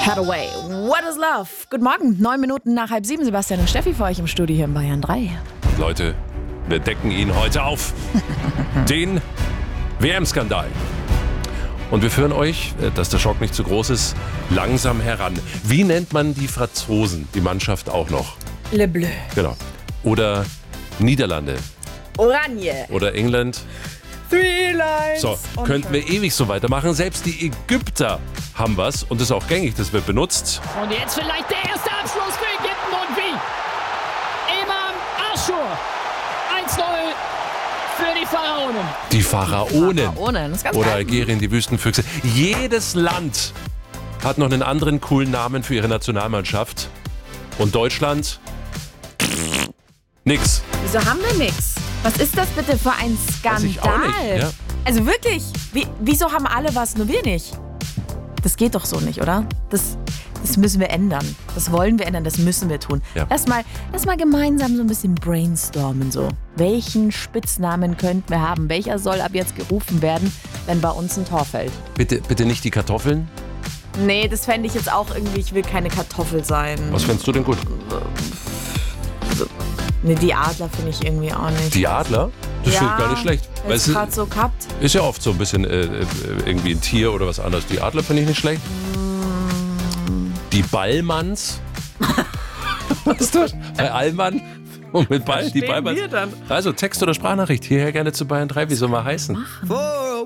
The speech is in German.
Cut away. What is love? Guten Morgen, 9 Minuten nach 6:30. Sebastian und Steffi für euch im Studio hier in Bayern 3. Leute, wir decken ihn heute auf. Den WM-Skandal. Und wir führen euch, dass der Schock nicht zu groß ist, langsam heran. Wie nennt man die Franzosen, die Mannschaft auch noch? Le Bleu. Genau. Oder Niederlande. Oranje. Oder England. Three Lines. So, könnten wir ewig so weitermachen. Selbst die Ägypter haben was und das ist auch gängig, das wird benutzt. Und jetzt vielleicht der erste Abschluss für Ägypten und wie? Imam Aschur. 1-0 für die Pharaonen. Die Pharaonen. Pharaonen, das ist ganz Oder geil. Algerien, die Wüstenfüchse. Jedes Land hat noch einen anderen coolen Namen für ihre Nationalmannschaft. Und Deutschland? Nix. Wieso haben wir nix? Was ist das bitte für ein Skandal? Weiß ich auch nicht, ja. Also wirklich, wieso haben alle was, nur wir nicht? Das geht doch so nicht, oder? Das müssen wir ändern. Das wollen wir ändern, das müssen wir tun. Ja. Lass mal gemeinsam so ein bisschen brainstormen. So. Welchen Spitznamen könnten wir haben? Welcher soll ab jetzt gerufen werden, wenn bei uns ein Tor fällt? Bitte nicht die Kartoffeln. Nee, das fände ich jetzt auch irgendwie, ich will keine Kartoffel sein. Was fändest du denn gut? Nee, die Adler finde ich irgendwie auch nicht. Die Adler? Das finde ich gar nicht schlecht. Weil es gerade so kappt. Ist ja oft so ein bisschen irgendwie ein Tier oder was anderes. Die Adler finde ich nicht schlecht. Die Ballmanns. Was ist das? Bei Allmann? Und mit Ball, die stehen Ballmanns. wir dann? Also Text oder Sprachnachricht. Hierher gerne zu Bayern 3. Wie soll man heißen? Vor